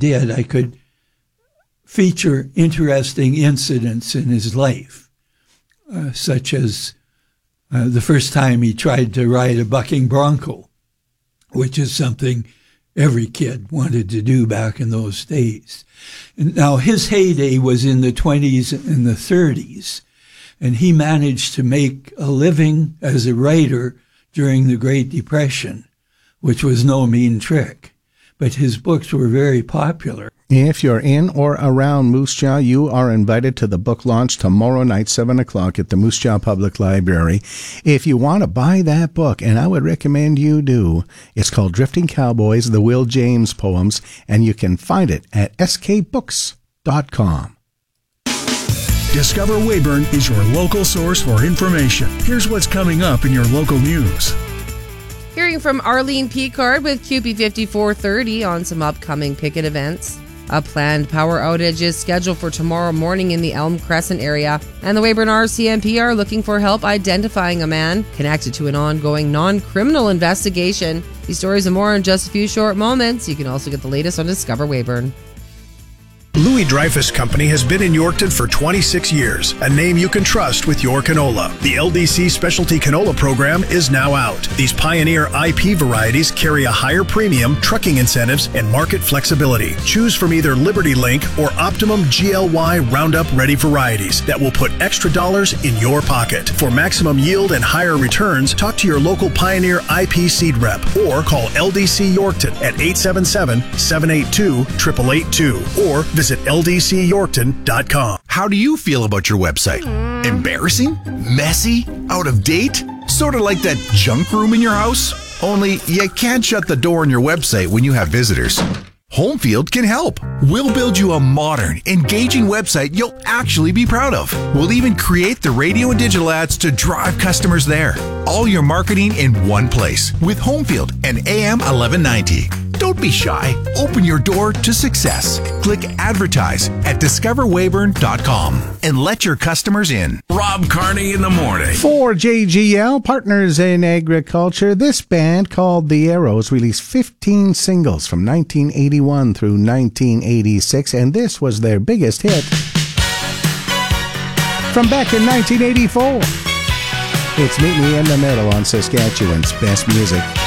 did, I could feature interesting incidents in his life, such as the first time he tried to ride a bucking bronco, which is something every kid wanted to do back in those days. And now, his heyday was in the 20s and the 30s, and he managed to make a living as a writer during the Great Depression, which was no mean trick. But his books were very popular. If you're in or around Moose Jaw, you are invited to the book launch tomorrow night, 7 o'clock at the Moose Jaw Public Library. If you want to buy that book, and I would recommend you do, it's called Drifting Cowboys, the Will James Poems, and you can find it at skbooks.com. Discover Weyburn is your local source for information. Here's what's coming up in your local news. Hearing from Arlene Picard with QP 5430 on some upcoming picket events. A planned power outage is scheduled for tomorrow morning in the Elm Crescent area, and the Weyburn RCMP are looking for help identifying a man connected to an ongoing non-criminal investigation. These stories and more in just a few short moments. You can also get the latest on Discover Weyburn. Louis Dreyfus Company has been in Yorkton for 26 years, a name you can trust with your canola. The LDC Specialty Canola Program is now out. These Pioneer IP varieties carry a higher premium, trucking incentives, and market flexibility. Choose from either Liberty Link or Optimum GLY Roundup Ready varieties that will put extra dollars in your pocket. For maximum yield and higher returns, talk to your local Pioneer IP seed rep or call LDC Yorkton at 877-782-8882 or visit ldcyorkton.com. How do you feel about your website? Embarrassing? Messy? Out of date? Sort of like that junk room in your house? Only you can't shut the door on your website when you have visitors. Homefield can help. We'll build you a modern, engaging website you'll actually be proud of. We'll even create the radio and digital ads to drive customers there. All your marketing in one place with Homefield and AM 1190. Don't be shy. Open your door to success. Click advertise at discoverweyburn.com and let your customers in. Rob Carney in the morning. For JGL, Partners in Agriculture, this band called The Arrows released 15 singles from 1981 through 1986, and this was their biggest hit from back in 1984. It's Meet Me in the Middle on Saskatchewan's Best Music.